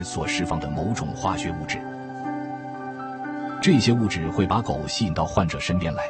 所释放的某种化学物质。这些物质会把狗吸引到患者身边来。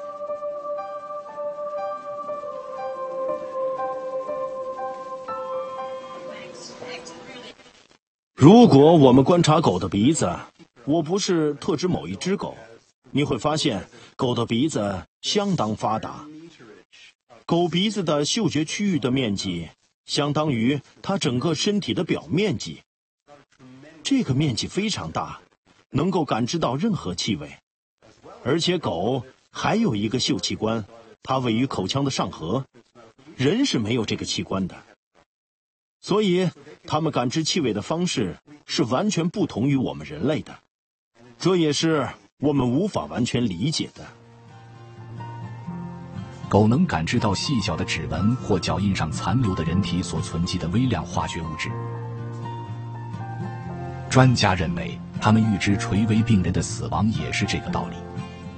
如果我们观察狗的鼻子，我不是特指某一只狗，你会发现狗的鼻子相当发达。狗鼻子的嗅觉区域的面积相当于它整个身体的表面积，这个面积非常大，能够感知到任何气味。而且狗还有一个嗅器官，它位于口腔的上颌，人是没有这个器官的。所以它们感知气味的方式是完全不同于我们人类的，这也是我们无法完全理解的。 狗能感知到细小的指纹或脚印上残留的人体所存积的微量化学物质。专家认为，他们预知垂危病人的死亡也是这个道理。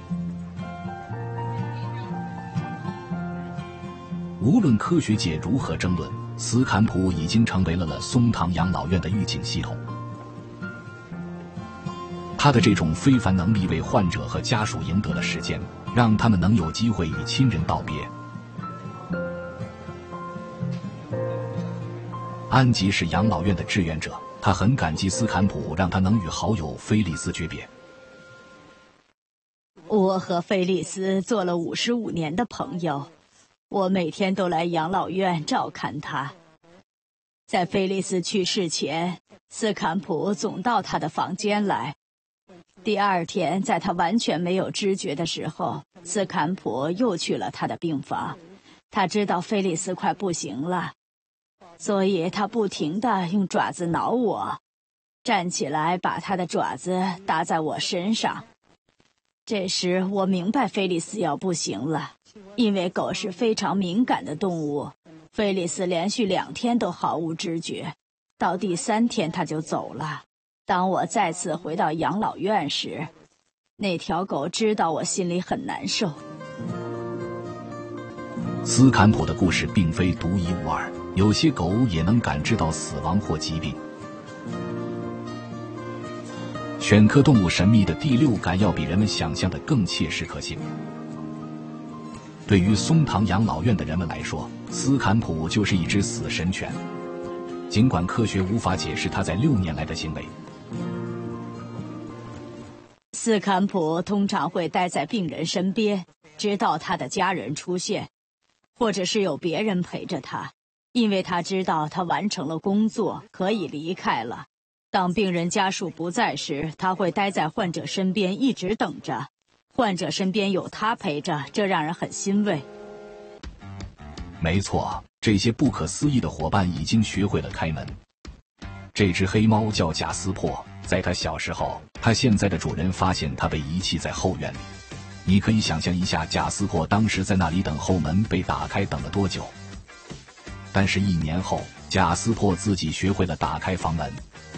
无论科学界如何争论，斯坎普已经成为了松堂养老院的预警系统。他的这种非凡能力为患者和家属赢得了时间，让他们能有机会与亲人道别。安吉是养老院的志愿者，他很感激斯坎普让他能与好友菲利斯诀别。 我和菲利斯做了55年的朋友，我每天都来养老院照看他。在菲利斯去世前，斯坎普总到他的房间来。第二天，在他完全没有知觉的时候，斯坎普又去了他的病房。他知道菲利斯快不行了，所以他不停地用爪子挠我，站起来把他的爪子搭在我身上。这时我明白菲利斯要不行了，因为狗是非常敏感的动物。菲利斯连续2天都毫无知觉，到第3天他就走了。当我再次回到养老院时，那条狗知道我心里很难受。 斯坎普的故事并非独一无二，有些狗也能感知到死亡或疾病。犬科动物神秘的第6感要比人们想象的更切实可信。对于松堂养老院的人们来说，斯坎普就是一只死神犬，尽管科学无法解释它在6年来的行为。 斯坎普通常会待在病人身边，直到他的家人出现，或者是有别人陪着他，因为他知道他完成了工作，可以离开了。当病人家属不在时，他会待在患者身边一直等着。患者身边有他陪着，这让人很欣慰。 没错，这些不可思议的伙伴已经学会了开门。这只黑猫叫贾斯珀，在它小时候，它现在的主人发现它被遗弃在后院里。你可以想象一下，贾斯珀当时在那里等后门被打开等了多久。但是1年后，贾斯珀自己学会了打开房门。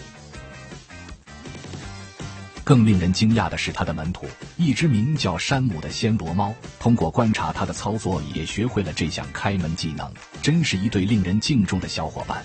更令人惊讶的是，他的门徒，一只名叫山姆的暹罗猫，通过观察他的操作，也学会了这项开门技能，真是一对令人敬重的小伙伴。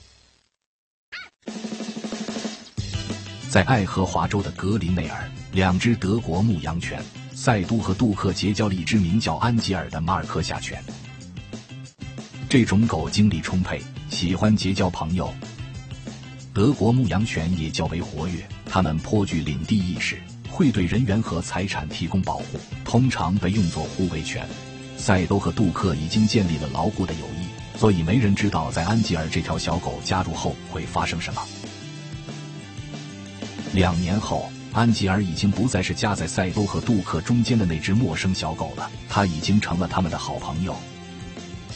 在爱荷华州的格林内尔，2只德国牧羊犬赛都和杜克结交了一只名叫安吉尔的马尔科夏犬。这种狗精力充沛，喜欢结交朋友。德国牧羊犬也较为活跃，它们颇具领地意识，会对人员和财产提供保护，通常被用作护卫犬。赛都和杜克已经建立了牢固的友谊，所以没人知道在安吉尔这条小狗加入后会发生什么。2年后，安吉尔已经不再是夹在赛都和杜克中间的那只陌生小狗了，它已经成了他们的好朋友。